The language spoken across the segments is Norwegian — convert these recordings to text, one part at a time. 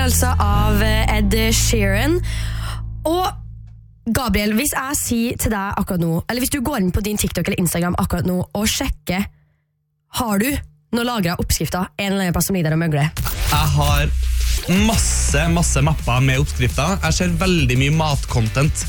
altså av Ed Sheeran. Og Gabriel, hvis jeg sier til deg akkurat nå, eller hvis du går inn på din TikTok eller Instagram akkurat nå og sjekker, har du noe lagret oppskrifter en eller annen plass som ligger der og møgler? Jeg har masse mapper med oppskrifter. Jeg ser veldig mye matcontent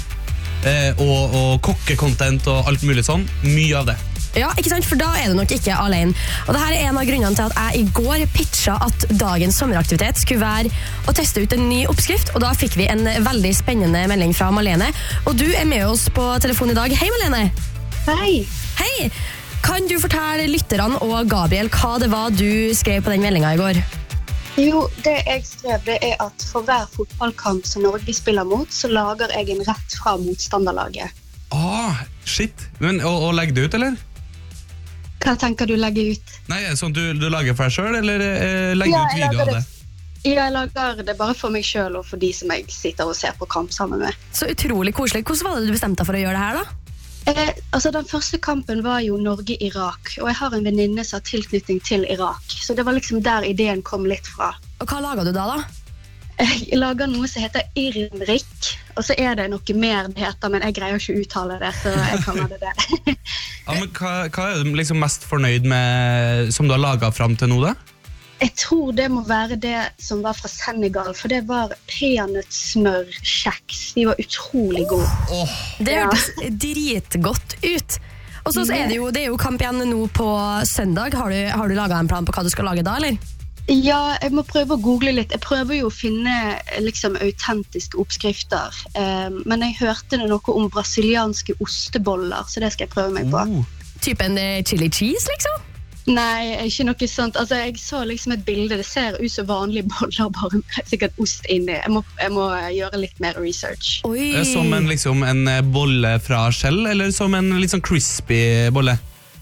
og kokkecontent og alt mulig sånn. Mye av det. Ja, ikke sant? For da er du nok ikke alene. Og dette er en av grunnene til at jeg i går pitcha at dagens sommeraktivitet skulle være å teste ut en ny oppskrift, og da fikk vi en veldig spennende melding fra Malene. Og du er med oss på telefon i dag. Hei, Malene! Hei! Hei! Kan du fortelle lytterne og Gabriel hva det var du skrev på den meldingen i går? Jo, det jeg skrev det er at for hver fotballkamp som Norge spiller mot, så lager jeg en rett fra motstanderlaget. Shit. Men, og legger du ut, eller? Hva tenker du legge ut? Nei, sånn du lager for deg selv, eller legger du ut video av det? Jeg lager det bare for meg selv og for de som jeg sitter og ser på kamp sammen med. Så utrolig koselig. Hvordan var det du bestemte deg for å gjøre det her, da? Den første kampen var jo Norge-Irak, og jeg har en venninne som har tilknytning til Irak, så det var liksom der ideen kom litt fra. Og hva lager du da? Jeg lager noe som heter Irmrik, og så er det noe mer det heter, men jeg greier ikke å uttale det, så jeg kaller det det. Ja, men hva er du liksom mest fornøyd med som du har laget frem til nå, da? Jeg tror det må være det som var fra Senegal, for det var peanøttsmør-kjeks. De var utrolig gode. Det hørtes dritgodt ut. Og så er det jo kamp igjen nå på søndag. Har du laget en plan på hva du skal lage da, eller? Ja, jeg må prøve å google litt. Jeg prøver jo å finne liksom autentiske oppskrifter. Men jeg hørte noe om brasilianske osteboller, så det skal jeg prøve meg på. Typen chili cheese, liksom? Nei, ikke noe sånt. Altså, jeg så liksom et bilde. Det ser ut som vanlige boller, bare med sikkert ost inni. Jeg må gjøre litt mer research. Oi. Som en bolle fra skjell, eller som en litt sånn crispy bolle?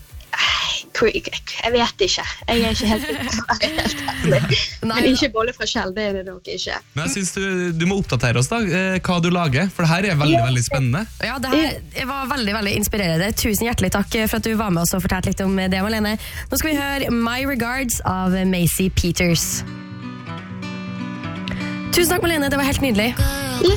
Jeg vet ikke. Jeg er ikke helt ærlig. Men ikke bolle fra skjell, det er det nok ikke. Men jeg synes du må oppdatere oss da, hva du lager, for det her er veldig, veldig spennende. Ja, det her var veldig, veldig inspirerende. Tusen hjertelig takk for at du var med oss og fortalte litt om det, Malene. Nå skal vi høre My Regards av Macy Peters. Tusen takk, Malene, det var helt nydelig.